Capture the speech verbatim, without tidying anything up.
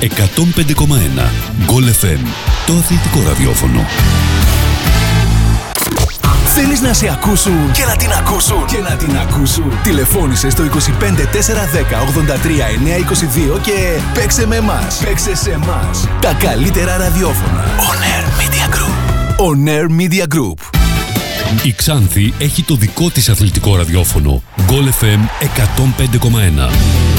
εκατόν πέντε κόμμα ένα. Γκολ εφ εμ, το αθλητικό ραδιόφωνο. Θέλεις να σε ακούσουν και να την ακούσουν και να την ακούσουν. Τηλεφώνησε στο είκοσι πέντε τετρακόσια δέκα ογδόντα τρία εννιακόσια είκοσι δύο και παίξε με εμάς. Παίξε σε εμάς. Τα καλύτερα ραδιόφωνα. On Air Media Group. On Air Media Group. Η Ξάνθη έχει το δικό της αθλητικό ραδιόφωνο. Γκολ εφ εμ εκατόν πέντε κόμμα ένα.